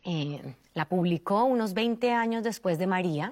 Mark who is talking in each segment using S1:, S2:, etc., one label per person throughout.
S1: La publicó unos 20 años después de María,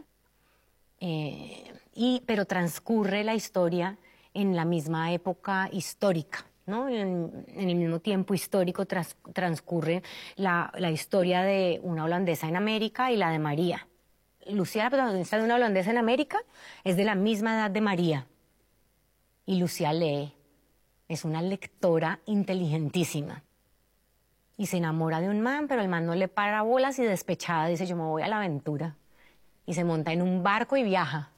S1: pero transcurre la historia en la misma época histórica, ¿no? En el mismo tiempo histórico transcurre la historia de una holandesa en América y la de María. Lucía, la protagonista de una holandesa en América, es de la misma edad de María. Y Lucía lee, es una lectora inteligentísima. Y se enamora de un man, pero el man no le para bolas y despechada dice, yo me voy a la aventura. Y se monta en un barco y viaja.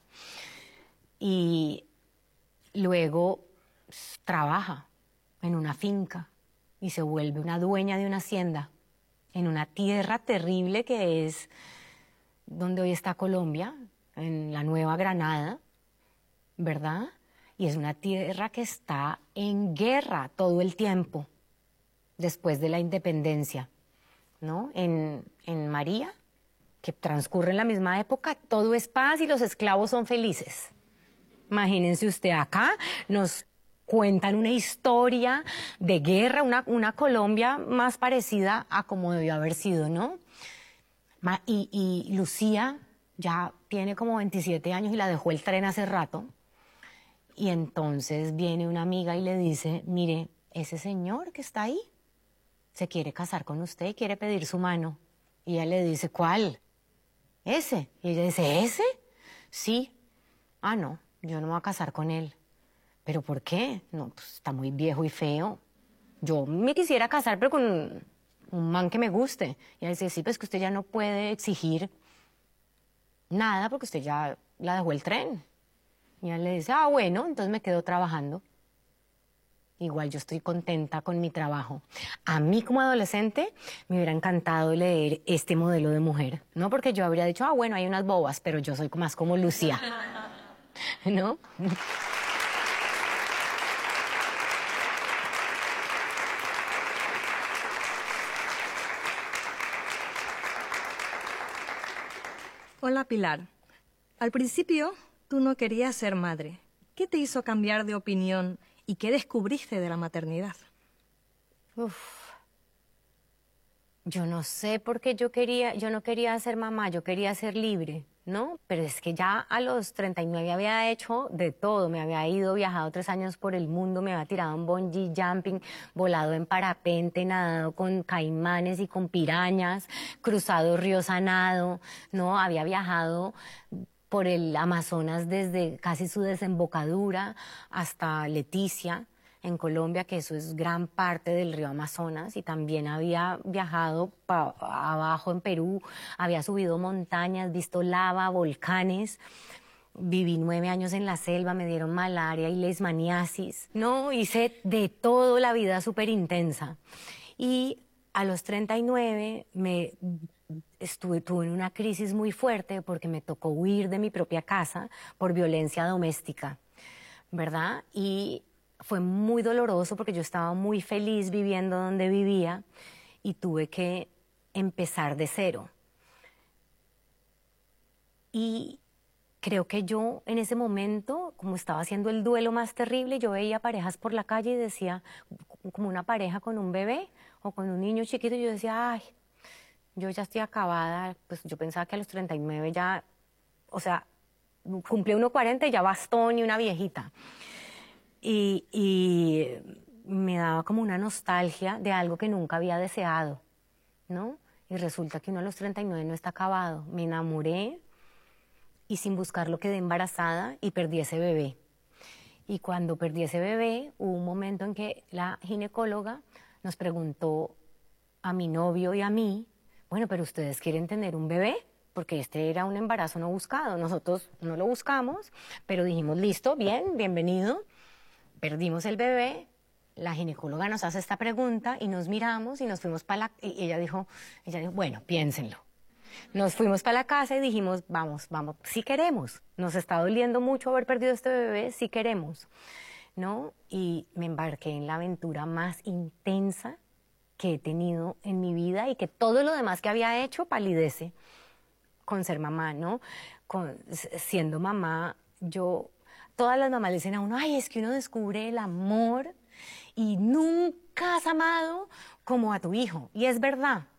S1: Y luego trabaja en una finca y se vuelve una dueña de una hacienda en una tierra terrible que es donde hoy está Colombia, en la Nueva Granada, ¿verdad? Y es una tierra que está en guerra todo el tiempo, después de la independencia, ¿no? En María, que transcurre en la misma época, todo es paz y los esclavos son felices. Imagínense usted, acá nos cuentan una historia de guerra, una Colombia más parecida a como debió haber sido, ¿no? Y Lucía ya tiene como 27 años y la dejó el tren hace rato. Y entonces viene una amiga y le dice, mire, ese señor que está ahí se quiere casar con usted y quiere pedir su mano. Y ella le dice, ¿cuál? ¿Ese? Y ella dice, ¿ese? Sí. Ah, no, yo no me voy a casar con él. ¿Pero por qué? No, pues está muy viejo y feo. Yo me quisiera casar, pero con un man que me guste. Y ella dice, sí, pues que usted ya no puede exigir nada porque usted ya la dejó el tren. Y ella le dice, ah, bueno, entonces me quedo trabajando. Igual yo estoy contenta con mi trabajo. A mí como adolescente me hubiera encantado leer este modelo de mujer, ¿no? Porque yo habría dicho, ah, bueno, hay unas bobas, pero yo soy más como Lucía, ¿no?
S2: Hola, Pilar. Al principio, tú no querías ser madre. ¿Qué te hizo cambiar de opinión y qué descubriste de la maternidad?
S1: Yo no sé por qué yo no quería ser mamá, yo quería ser libre, ¿no? Pero es que ya a los 39 había hecho de todo, me había viajado 3 años por el mundo, me había tirado en bungee jumping, volado en parapente, nadado con caimanes y con pirañas, cruzado ríos a nado, ¿no? Había viajado por el Amazonas desde casi su desembocadura hasta Leticia, en Colombia, que eso es gran parte del río Amazonas, y también había viajado abajo en Perú, había subido montañas, visto lava, volcanes, viví 9 años en la selva, me dieron malaria y leishmaniasis, no, hice de todo, la vida súper intensa. Y a los 39 tuve una crisis muy fuerte porque me tocó huir de mi propia casa por violencia doméstica, ¿verdad? Y fue muy doloroso porque yo estaba muy feliz viviendo donde vivía y tuve que empezar de cero. Y creo que yo en ese momento, como estaba haciendo el duelo más terrible, yo veía parejas por la calle y decía, como una pareja con un bebé o con un niño chiquito, y yo decía, ay, yo ya estoy acabada. Pues yo pensaba que a los 39 ya, o sea, cumplí unos 40 y ya bastón y una viejita. Y me daba como una nostalgia de algo que nunca había deseado, ¿no? Y resulta que uno a los 39 no está acabado. Me enamoré y sin buscarlo quedé embarazada y perdí ese bebé. Y cuando perdí ese bebé, hubo un momento en que la ginecóloga nos preguntó a mi novio y a mí, bueno, pero ¿ustedes quieren tener un bebé? Porque este era un embarazo no buscado. Nosotros no lo buscamos, pero dijimos, listo, bien, bienvenido. Perdimos el bebé, la ginecóloga nos hace esta pregunta y nos miramos y nos fuimos para la... Y ella dijo, bueno, piénsenlo. Nos fuimos para la casa y dijimos, vamos, sí queremos. Nos está doliendo mucho haber perdido este bebé, sí queremos, ¿no? Y me embarqué en la aventura más intensa que he tenido en mi vida y que todo lo demás que había hecho palidece con ser mamá, ¿no? Siendo mamá, todas las mamás le dicen a uno, ay, es que uno descubre el amor y nunca has amado como a tu hijo. Y es verdad,